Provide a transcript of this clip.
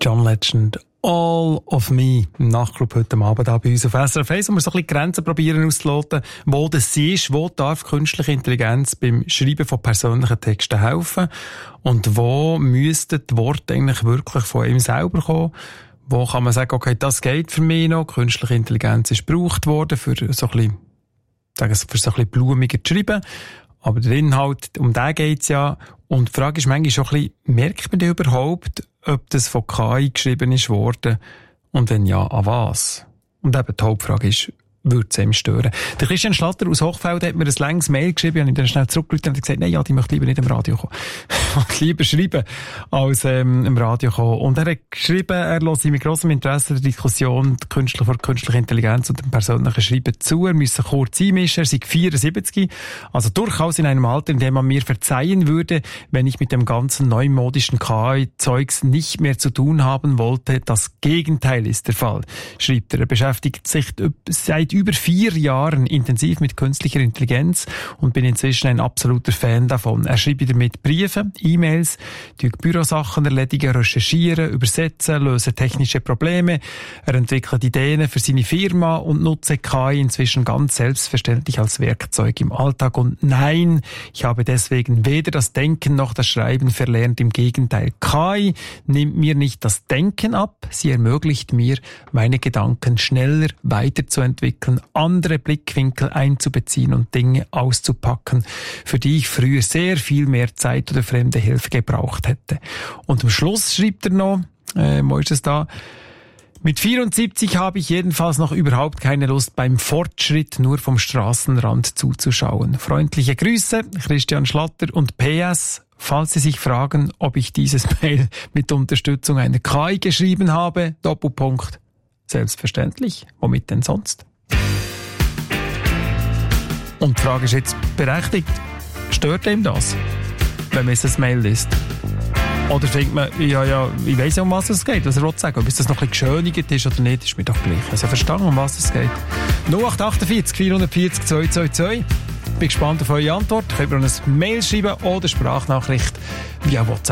John Legend, All of Me, im Nachtclub heute Abend hier bei uns auf SRF 1, wo wir so ein bisschen Grenzen probieren auszuloten, wo das sie ist, wo darf künstliche Intelligenz beim Schreiben von persönlichen Texten helfen und wo müssten die Worte eigentlich wirklich von ihm selber kommen. Wo kann man sagen, okay, das geht für mich noch, künstliche Intelligenz ist gebraucht worden für so ein bisschen blumiger zu schreiben. Aber der Inhalt, um den geht's ja. Und die Frage ist manchmal schon ein bisschen, merkt man denn überhaupt, ob das von KI geschrieben ist worden? Und wenn ja, an was? Und eben die Hauptfrage ist, würde es ihm stören? Der Christian Schlatter aus Hochfeld hat mir ein langes Mail geschrieben, und ich dann schnell zurückgerufen und gesagt, nein, ja, die möchte lieber nicht im Radio kommen. Ich lieber schreiben, als im Radio kommen. Und er hat geschrieben, er hört mit grossem Interesse der Diskussion vor künstlicher Intelligenz und dem persönlichen Schreiben zu. Er müsse kurz einmischen, er sei 74, also durchaus in einem Alter, in dem man mir verzeihen würde, wenn ich mit dem ganzen neumodischen KI-Zeugs nicht mehr zu tun haben wollte. Das Gegenteil ist der Fall, schreibt er. Er beschäftigt sich seit über 4 Jahren intensiv mit künstlicher Intelligenz und bin inzwischen ein absoluter Fan davon. Er schreibt damit Briefe, E-Mails, Bürosachen erledigen, recherchieren, übersetzen, lösen technische Probleme. Er entwickelt Ideen für seine Firma und nutze KI inzwischen ganz selbstverständlich als Werkzeug im Alltag. Und nein, ich habe deswegen weder das Denken noch das Schreiben verlernt. Im Gegenteil, KI nimmt mir nicht das Denken ab. Sie ermöglicht mir, meine Gedanken schneller weiterzuentwickeln, andere Blickwinkel einzubeziehen und Dinge auszupacken, für die ich früher sehr viel mehr Zeit oder fremde Hilfe gebraucht hätte. Und am Schluss schreibt er noch, wo ist es da? Mit 74 habe ich jedenfalls noch überhaupt keine Lust, beim Fortschritt nur vom Straßenrand zuzuschauen. Freundliche Grüße, Christian Schlatter, und PS, falls Sie sich fragen, ob ich dieses Mail mit Unterstützung einer KI geschrieben habe, Doppelpunkt. Selbstverständlich. Womit denn sonst? Und die Frage ist jetzt berechtigt. Stört ihm das, wenn man es ein Mail liest? Oder denkt man, ja, ich weiss ja, um was es geht, was er will sagen. Ob es das noch ein bisschen geschönigt ist oder nicht, ist mir doch gleich. Also verstanden, um was es geht. 0848 440 222. Bin gespannt auf eure Antwort. Könnt ihr uns ein Mail schreiben oder Sprachnachricht via WhatsApp.